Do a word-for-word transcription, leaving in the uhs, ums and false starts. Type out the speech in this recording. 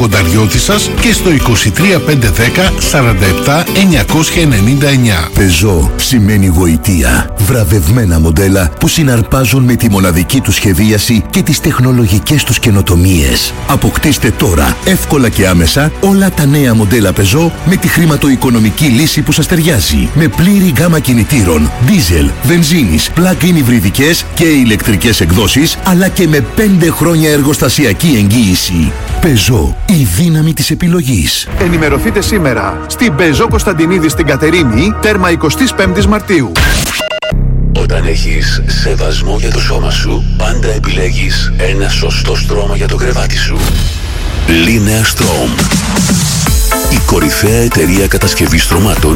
κονταριώτη σας και στο είκοσι τρία πεντακόσια δέκα σαράντα επτά εννιακόσια ενενήντα εννιά. Peugeot σημαίνει γοητεία. Βραβευμένα μοντέλα που συναρπάζουν με τη μοναδική του σχεδίαση και τις τεχνολογικές τους καινοτομίες. Αποκτήστε τώρα, εύκολα και άμεσα, όλα τα νέα μοντέλα Peugeot με τη χρηματοοικονομική λύση που σας ταιριάζει. Με πλήρη γκάμα κινητήρων, δίζελ, βενζίνης, plug-in υβριδικές και ηλεκτρικές εκδόσεις, αλλά και με πέντε χρόνια εργοστασιακή εγγύηση. Peugeot, η δύναμη της επιλογής. Ενημερωθείτε σήμερα στην Peugeot Κωνσταντινίδη στην Κατερίνη, τέρμα εικοστή πέμπτη Μαρτίου. Όταν έχεις σεβασμό για το σώμα σου, πάντα επιλέγεις ένα σωστό στρώμα για το κρεβάτι σου. Linea Strom, η κορυφαία εταιρεία κατασκευής στρωμάτων